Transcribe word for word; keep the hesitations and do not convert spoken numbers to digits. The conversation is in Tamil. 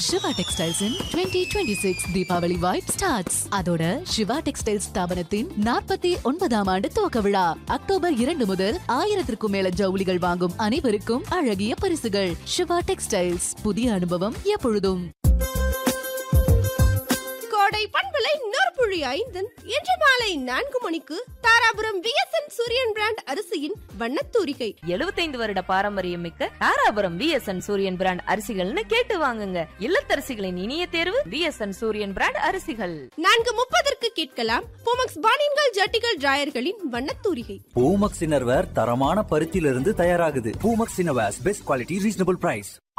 சிவா டெக்ஸ்டைல்ஸ் இன் twenty twenty-six Deepavali vibe starts. அதோட சிவா டெக்ஸ்டைல்ஸ் ஸ்தாபனத்தின் நாற்பத்தி ஒன்பதாம் ஆண்டு துவக்க விழா அக்டோபர் இரண்டு முதல் ஆயிரத்திற்கும் மேல ஜவுளிகள் வாங்கும் அனைவருக்கும் அழகிய பரிசுகள். சிவா டெக்ஸ்டைல்ஸ், புதிய அனுபவம் எப்பொழுதும். கோடை பண்பலை நொறுப்புழி ஐந்தன் இன்று மாலை நான்கு மணிக்கு தாராபுரம் விஎஸ்என் சூரியன் பிராண்ட் அரிசியின் வண்ணத்தூரிகை. எழுபத்தைந்து வருட பாரம்பரியம் மிக்க தாராபுரம் விஎஸ்என் சூரியன் பிராண்ட் அரிசிகள்னு கேட்டு வாங்குங்க. இல்லத்தரசிகளின் இனிய தேர்வு விஎஸ்என் சூரியன் பிராண்ட் அரிசிகள். நான்கு முப்பதற்கு கேட்கலாம் பூமக்ஸ் பானின்கள் ஜட்டிகள் டிராயர்களின் வண்ணத்தூரிகை. பூமக்ஸ் இன்னர்வேர் தரமான பருத்தியிலிருந்து தயாராகுது. Poomex innerwears best quality reasonable price.